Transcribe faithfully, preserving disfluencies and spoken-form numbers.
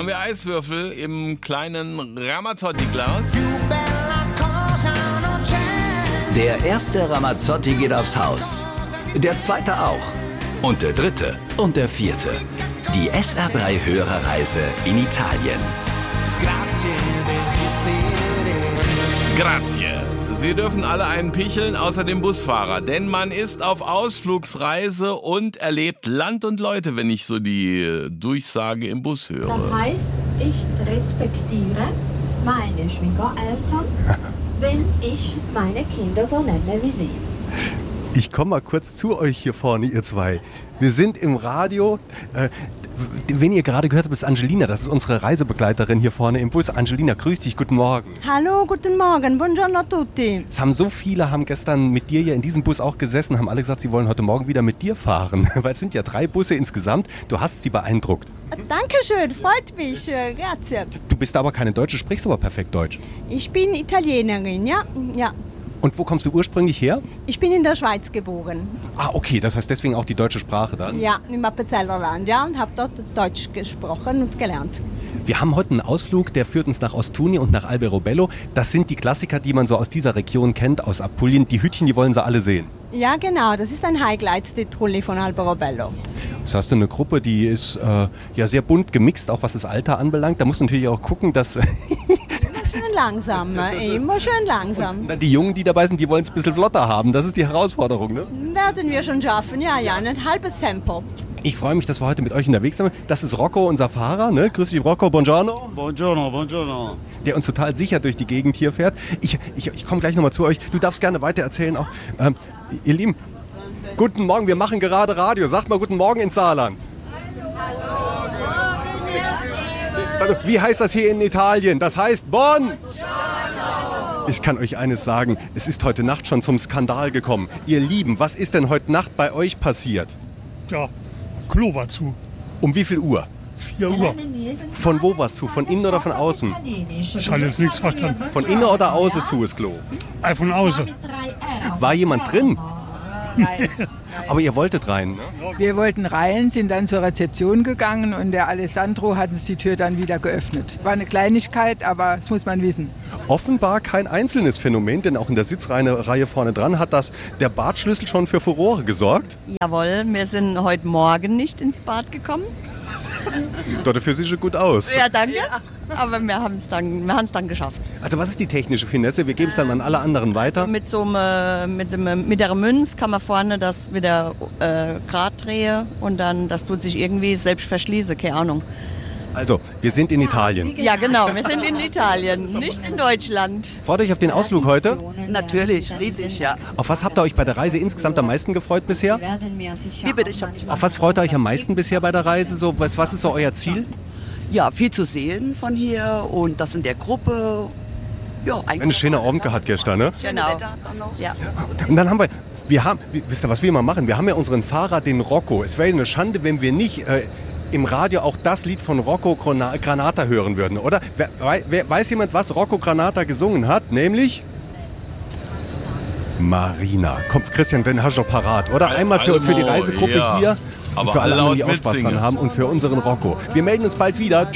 haben wir Eiswürfel im kleinen Ramazzotti-Glas. Der erste Ramazzotti geht aufs Haus. Der zweite auch. Und der dritte. Und der vierte. Die S R drei Hörerreise in Italien. Grazie. Sie dürfen alle einen picheln, außer dem Busfahrer. Denn man ist auf Ausflugsreise und erlebt Land und Leute, wenn ich so die Durchsage im Bus höre. Das heißt, ich respektiere meine Schwiegereltern, wenn ich meine Kinder so nenne wie Sie. Ich komme mal kurz zu euch hier vorne, ihr zwei. Wir sind im Radio. Äh, wen ihr gerade gehört habt, ist Angelina. Das ist unsere Reisebegleiterin hier vorne im Bus. Angelina, grüß dich, guten Morgen. Hallo, guten Morgen, buongiorno a tutti. Es haben so viele, haben gestern mit dir ja in diesem Bus auch gesessen, haben alle gesagt, sie wollen heute Morgen wieder mit dir fahren. Weil es sind ja drei Busse insgesamt. Du hast sie beeindruckt. Dankeschön, freut mich, grazie. Du bist aber keine Deutsche, sprichst aber perfekt Deutsch. Ich bin Italienerin, ja, ja. Und wo kommst du ursprünglich her? Ich bin in der Schweiz geboren. Ah, okay, das heißt deswegen auch die deutsche Sprache dann? Ja, im Appenzellerland, ja, und habe dort Deutsch gesprochen und gelernt. Wir haben heute einen Ausflug, der führt uns nach Ostuni und nach Alberobello. Das sind die Klassiker, die man so aus dieser Region kennt, aus Apulien. Die Hütchen, die wollen sie alle sehen. Ja, genau, das ist ein Highlight, die Trulli von Alberobello. Das hast du eine Gruppe, die ist äh, ja sehr bunt gemixt, auch was das Alter anbelangt. Da musst du natürlich auch gucken, dass... Schön langsam, immer schön langsam. Die Jungen, die dabei sind, die wollen es ein bisschen flotter haben. Das ist die Herausforderung, ne? Werden wir schon schaffen, ja, ja, ein halbes Tempo. Ich freue mich, dass wir heute mit euch unterwegs sind. Das ist Rocco, unser Fahrer, ne? Grüß dich, Rocco, buongiorno. Buongiorno, buongiorno. Der uns total sicher durch die Gegend hier fährt. Ich, ich, ich komme gleich nochmal zu euch. Du darfst gerne weiter erzählen auch. Ähm, ihr Lieben, guten Morgen, wir machen gerade Radio. Sagt mal guten Morgen ins Saarland. Wie heißt das hier in Italien? Das heißt Bonn! Ich kann euch eines sagen, es ist heute Nacht schon zum Skandal gekommen. Ihr Lieben, was ist denn heute Nacht bei euch passiert? Ja, Klo war zu. Um wie viel Uhr? vier Uhr. Von wo war's zu? Von innen oder von außen? Ich habe jetzt nichts verstanden. Von innen oder außen zu ist Klo? Äh, von außen. War jemand drin? Nein. Aber ihr wolltet rein, ne? Wir wollten rein, sind dann zur Rezeption gegangen und der Alessandro hat uns die Tür dann wieder geöffnet. War eine Kleinigkeit, aber das muss man wissen. Offenbar kein einzelnes Phänomen, denn auch in der Sitzreihe vorne dran hat das der Badschlüssel schon für Furore gesorgt. Jawohl, wir sind heute Morgen nicht ins Bad gekommen. Dort dafür sieht es gut aus. Ja, danke. Aber wir haben es dann, wir haben es dann geschafft. Also was ist die technische Finesse? Wir geben es dann an alle anderen weiter. Also mit, so einem, mit, dem, mit der Münz kann man vorne das wieder äh, Grad drehen und dann das tut sich irgendwie selbst verschließen, keine Ahnung. Also, wir sind in Italien. Ja, genau, wir sind in Italien, nicht in Deutschland. Freut euch auf den Ausflug heute? Natürlich, riesig, ja. Auf was habt ihr euch bei der Reise insgesamt am meisten gefreut bisher? Wie bitte, ich hab nicht Auf was freut ihr euch am meisten bisher bei der Reise? So, was, was ist so euer Ziel? Ja, viel zu sehen von hier und das in der Gruppe. Ja, eigentlich. Eine schöne Abend gehabt gestern, ne? Genau. Ja. Und dann haben wir, wir haben, wisst ihr, was wir immer machen? Wir haben ja unseren Fahrer, den Rocco. Es wäre eine Schande, wenn wir nicht äh, im Radio auch das Lied von Rocco Granata hören würden, oder? Wer, wer, weiß jemand, was Rocco Granata gesungen hat? Nämlich Marina. Komm, Christian, den hast du doch parat, oder? Einmal für, für die Reisegruppe ja. hier. Aber für alle alle anderen, die laut auch Spaß mitsingen. dran haben und für unseren Rocco. Wir melden uns bald wieder.